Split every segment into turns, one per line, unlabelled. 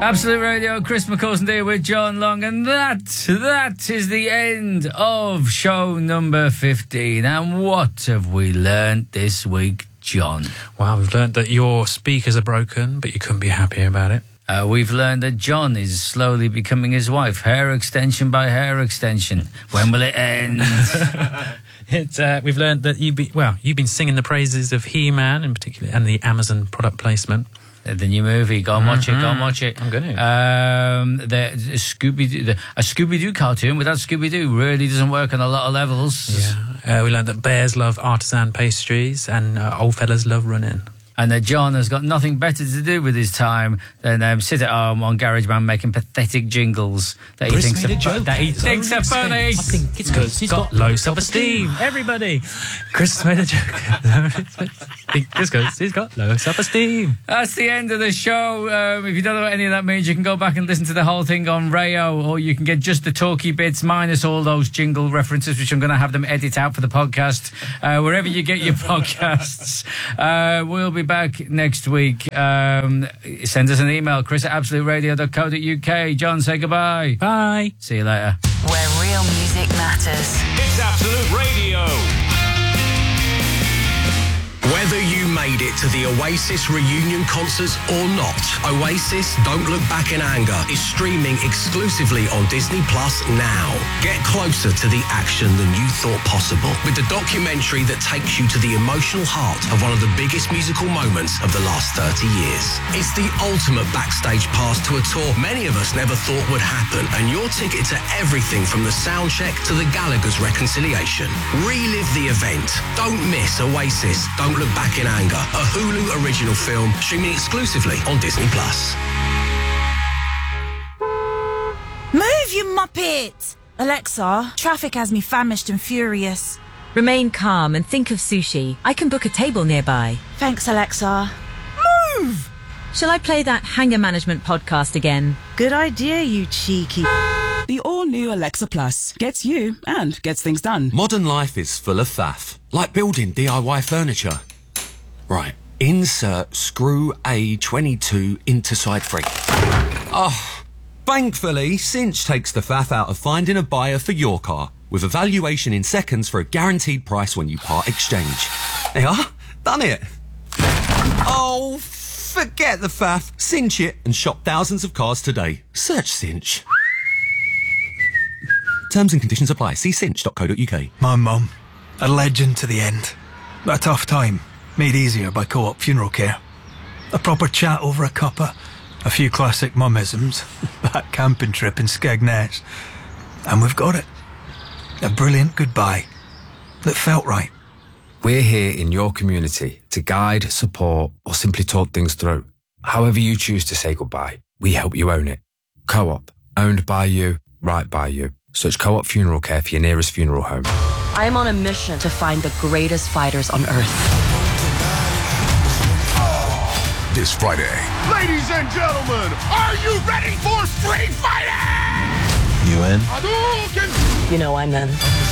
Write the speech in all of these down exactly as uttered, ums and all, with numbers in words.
Absolute Radio, Chris McCausland here with John Long, and that, that is the end of show number fifteen. And what have we learnt this week, John?
Well, we've learnt that your speakers are broken, but you couldn't be happier about it.
Uh, we've learned that John is slowly becoming his wife, hair extension by hair extension. When will it end?
It's, uh, we've learned that you be well, you've been singing the praises of He-Man in particular, and the Amazon product placement.
The new movie, go and watch mm-hmm. it, go and watch it.
I'm going to.
Um, the, the Scooby-Doo, the, a Scooby-Doo cartoon without Scooby-Doo really doesn't work on a lot of levels.
Yeah, uh, we learned that bears love artisan pastries and uh, old fellas love running.
And that John has got nothing better to do with his time than um, sit at home on GarageBand making pathetic jingles that he
Chris
thinks
made
are,
a joke.
that he thinks are funny.
I think it's because he's got, got low self-esteem. Everybody, Chris made a joke. I think it's because he's got low self-esteem.
That's the end of the show. Um, if you don't know what any of that means, you can go back and listen to the whole thing on Rayo, or you can get just the talky bits minus all those jingle references, which I'm going to have them edit out for the podcast. Uh, wherever you get your podcasts, uh, we'll be back next week. Um, send us an email, chris at absolute radio dot co dot uk. John, say goodbye.
Bye.
See you later.
Where real music matters.
It's Absolute Radio.
Whether you made it to the Oasis reunion concerts or not, Oasis Don't Look Back in Anger is streaming exclusively on Disney Plus now. Get closer to the action than you thought possible with the documentary that takes you to the emotional heart of one of the biggest musical moments of the last thirty years. It's the ultimate backstage pass to a tour many of us never thought would happen, and your ticket to everything from the sound check to the Gallagher's reconciliation. Relive the event. Don't miss Oasis Don't Look Back in Anger, a Hulu original film streaming exclusively on Disney Plus.
Move, you muppet! Alexa, traffic has me famished and furious.
Remain calm and think of sushi. I can book a table nearby.
Thanks, Alexa. Move!
Shall I play that Hanger Management podcast again?
Good idea, you cheeky...
The all-new Alexa Plus gets you and gets things done.
Modern life is full of faff, like building D I Y furniture. Right, insert screw A twenty-two into side three. Oh, thankfully, Cinch takes the faff out of finding a buyer for your car, with evaluation in seconds for a guaranteed price when you part exchange. They are, done it. Oh, forget the faff, Cinch it and shop thousands of cars today. Search Cinch. Terms and conditions apply. See cinch dot co dot uk.
My mum, a legend to the end. But a tough time, made easier by Co-op Funeral Care. A proper chat over a cuppa, a few classic mummisms, that camping trip in Skegness. And we've got it. A brilliant goodbye that felt right.
We're here in your community to guide, support, or simply talk things through. However you choose to say goodbye, we help you own it. Co-op, owned by you, right by you. Search Co-op Funeral Care for your nearest funeral home.
I am on a mission to find the greatest fighters on Earth.
This Friday. Ladies and gentlemen, are you ready for Street Fighting?
You in?
Hadouken! You know I'm in.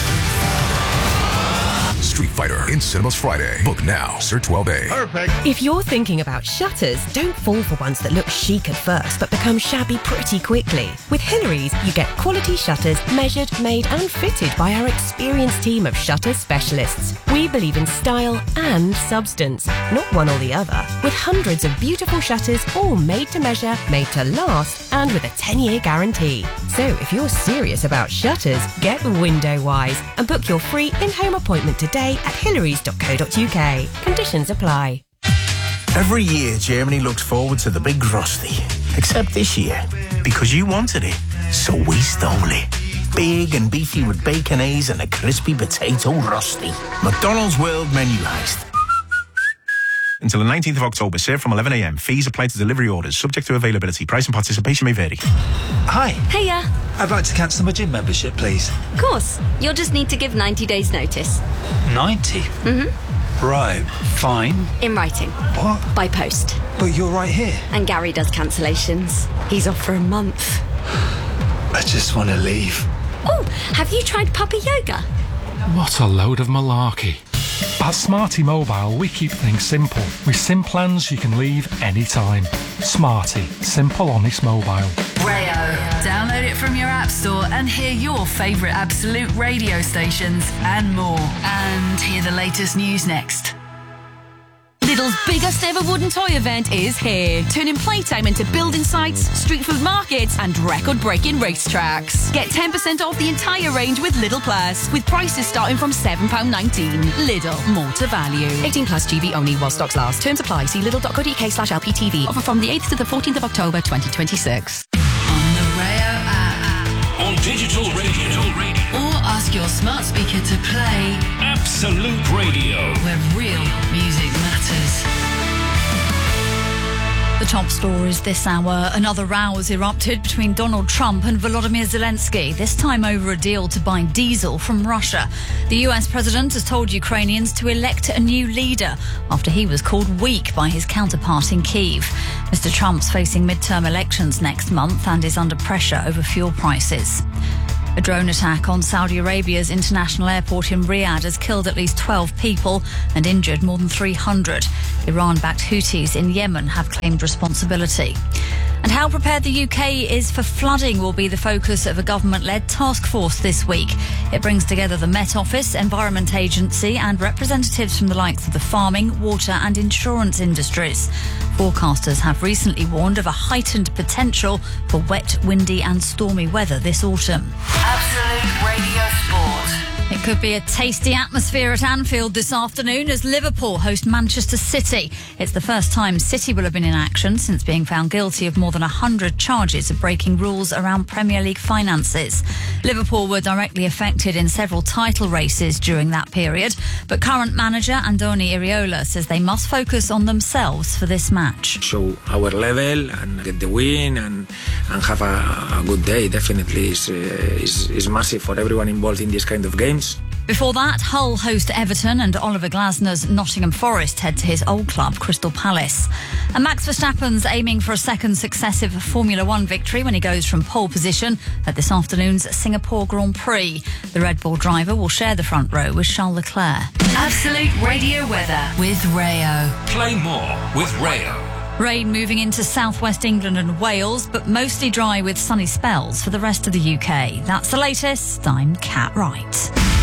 Street Fighter in cinemas Friday. Book now. Sir twelve A. Perfect.
If you're thinking about shutters, don't fall for ones that look chic at first but become shabby pretty quickly. With Hillary's, you get quality shutters measured, made and fitted by our experienced team of shutter specialists. We believe in style and substance, not one or the other. With hundreds of beautiful shutters, all made to measure, made to last, and with a ten-year guarantee. So if you're serious about shutters, get Window Wise and book your free in-home appointment today at hillarys dot co dot uk. Conditions apply.
Every year, Germany looks forward to the big Rusty. Except this year, because you wanted it, so we stole it. Big and beefy with baconese and a crispy potato Rusty. McDonald's World Menu Heist.
Until the nineteenth of October, served from eleven a m. Fees apply to delivery orders, subject to availability. Price and participation may vary.
Hi.
Hiya.
I'd like to cancel my gym membership, please.
Of course. You'll just need to give ninety days notice.
ninety?
Mm-hmm.
Right, fine.
In writing.
What?
By post.
But you're right here.
And Gary does cancellations. He's off for a month.
I just want to leave.
Oh, have you tried puppy yoga?
What a load of malarkey. At Smarty Mobile, we keep things simple. With SIM plans you can leave anytime. Smarty, simple, honest mobile.
Rayo. Download it from your app store and hear your favourite Absolute radio stations and more. And hear the latest news next.
Lidl's biggest ever wooden toy event is here, turning playtime into building sites, street food markets and record-breaking racetracks. Get ten percent off the entire range with Lidl Plus, with prices starting from seven pounds nineteen. Lidl, more to value. eighteen plus G B only while stocks last. Terms apply. See lidl.co.uk slash LPTV. Offer from the eighth to the fourteenth of October twenty twenty-six.
On the Rayo app.
On digital radio.
Or ask your smart speaker to play
Absolute Radio,
where real music matters.
The top stories this hour. Another row has erupted between Donald Trump and Volodymyr Zelensky, this time over a deal to buy diesel from Russia. The U S president has told Ukrainians to elect a new leader after he was called weak by his counterpart in Kyiv. Mister Trump's facing midterm elections next month and is under pressure over fuel prices. A drone attack on Saudi Arabia's international airport in Riyadh has killed at least twelve people and injured more than three hundred. Iran-backed Houthis in Yemen have claimed responsibility. And how prepared the U K is for flooding will be the focus of a government-led task force this week. It brings together the Met Office, Environment Agency and representatives from the likes of the farming, water and insurance industries. Forecasters have recently warned of a heightened potential for wet, windy and stormy weather this autumn.
Absolute Radio Sport.
It could be a tasty atmosphere at Anfield this afternoon as Liverpool host Manchester City. It's the first time City will have been in action since being found guilty of more than one hundred charges of breaking rules around Premier League finances. Liverpool were directly affected in several title races during that period, but current manager Andoni Iraola says they must focus on themselves for this match.
Show our level and get the win and, and have a, a good day. Definitely is, uh, is, is massive for everyone involved in this kind of games.
Before that, Hull host Everton and Oliver Glasner's Nottingham Forest head to his old club, Crystal Palace. And Max Verstappen's aiming for a second successive Formula One victory when he goes from pole position at this afternoon's Singapore Grand Prix. The Red Bull driver will share the front row with Charles Leclerc.
Absolute Radio weather with Rayo.
Play more with Rayo.
Rain moving into southwest England and Wales, but mostly dry with sunny spells for the rest of the U K. That's the latest. I'm Kat Wright.